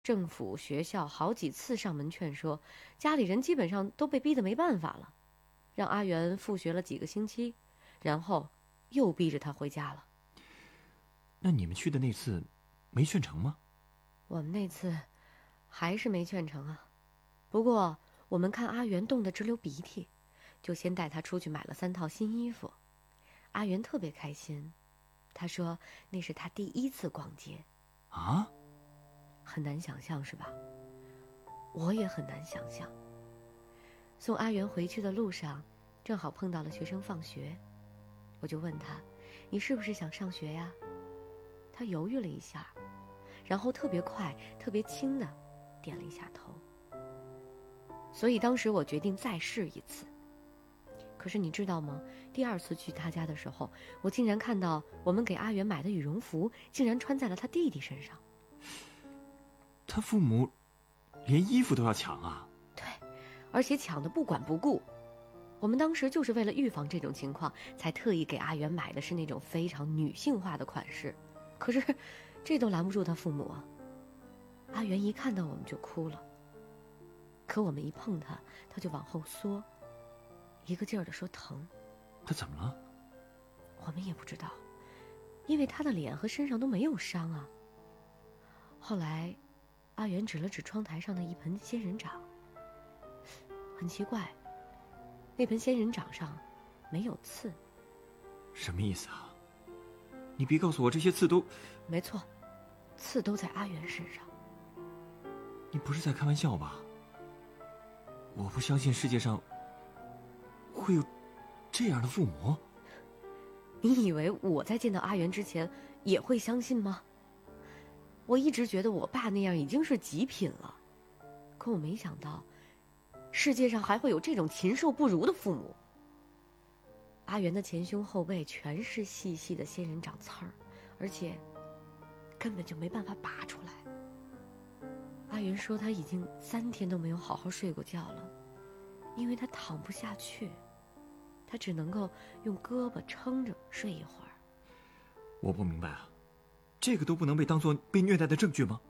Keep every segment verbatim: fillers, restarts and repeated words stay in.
政府、学校好几次上门劝说，家里人基本上都被逼得没办法了，让阿元复学了几个星期，然后又逼着他回家了。 那你们去的那次没劝成吗？ 我们那次还是没劝成啊。不过我们看阿元冻得直流鼻涕，就先带他出去买了三套新衣服。阿元特别开心，他说那是他第一次逛街。 啊？ 很难想象是吧？我也很难想象。送阿元回去的路上，正好碰到了学生放学，我就问他，你是不是想上学呀？他犹豫了一下，然后特别快特别轻的点了一下头。所以当时我决定再试一次。可是你知道吗？第二次去他家的时候，我竟然看到我们给阿元买的羽绒服竟然穿在了他弟弟身上。 他父母连衣服都要抢啊？ 对，而且抢得不管不顾。我们当时就是为了预防这种情况，才特意给阿元买的是那种非常女性化的款式。可是这都拦不住他父母啊。阿元一看到我们就哭了，可我们一碰他，他就往后缩，一个劲儿地说疼。 他怎么了？ 我们也不知道，因为他的脸和身上都没有伤啊。后来阿元指了指窗台上的一盆仙人掌，很奇怪，那盆仙人掌上没有刺。 什么意思啊？你别告诉我这些刺都…… 没错，刺都在阿元身上。 你不是在开玩笑吧？我不相信世界上会有这样的父母。 你以为我在见到阿元之前也会相信吗？我一直觉得我爸那样已经是极品了，可我没想到世界上还会有这种禽兽不如的父母。阿元的前胸后背全是细细的仙人掌刺儿，而且根本就没办法拔出来。阿元说他已经三天都没有好好睡过觉了，因为他躺不下去，他只能够用胳膊撑着睡一会儿。 我不明白啊，这个都不能被当作被虐待的证据吗？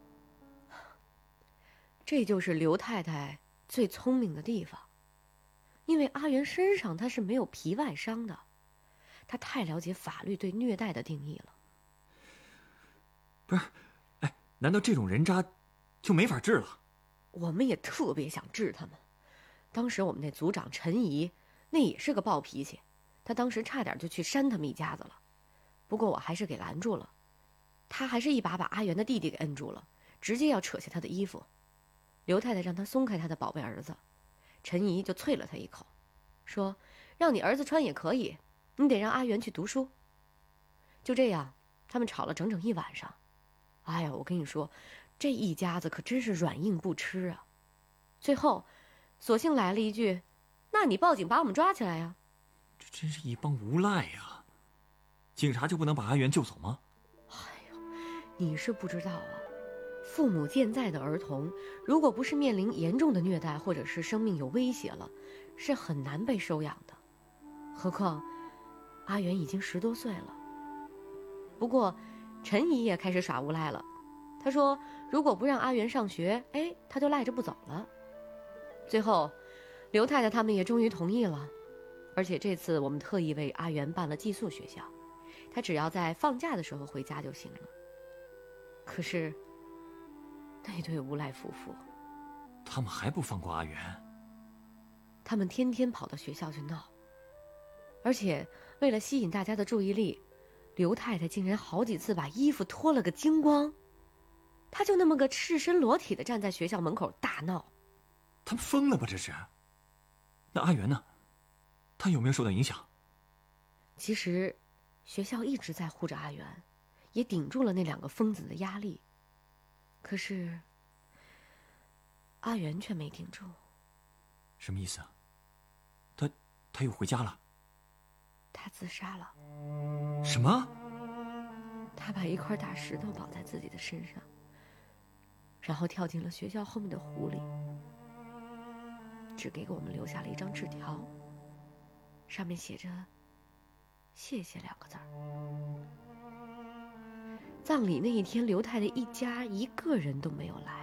这就是刘太太最聪明的地方，因为阿元身上他是没有皮外伤的，他太了解法律对虐待的定义了。 不是，哎，难道这种人渣就没法治了？ 我们也特别想治他们。当时我们那组长陈怡，那也是个暴脾气，他当时差点就去扇他们一家子了，不过我还是给拦住了。他还是一把把阿元的弟弟给摁住了，直接要扯下他的衣服。刘太太让他松开他的宝贝儿子，陈怡就啐了他一口，说让你儿子穿也可以，你得让阿元去读书。就这样他们吵了整整一晚上。哎呀，我跟你说，这一家子可真是软硬不吃啊。最后索性来了一句，那你报警把我们抓起来呀。 这真是一帮无赖呀！警察就不能把阿元救走吗？ 哎呦，你是不知道啊，父母健在的儿童，如果不是面临严重的虐待或者是生命有威胁了，是很难被收养的。何况阿元已经十多岁了。不过陈姨也开始耍无赖了，她说如果不让阿元上学，哎，她就赖着不走了。最后刘太太他们也终于同意了，而且这次我们特意为阿元办了寄宿学校，他只要在放假的时候回家就行了。可是那对无赖夫妇， 他们还不放过阿元？ 他们天天跑到学校去闹，而且为了吸引大家的注意力，刘太太竟然好几次把衣服脱了个精光，她就那么个赤身裸体的站在学校门口大闹。 他们疯了吧这是？那阿元呢？他有没有受到影响？ 其实学校一直在护着阿元，也顶住了那两个疯子的压力，可是阿元却没顶住。 什么意思啊？他他又回家了？ 他自杀了。 什么？ 他把一块大石头绑在自己的身上，然后跳进了学校后面的湖里，只给我们留下了一张纸条，上面写着谢谢两个字儿。葬礼那一天，刘太太一家一个人都没有来。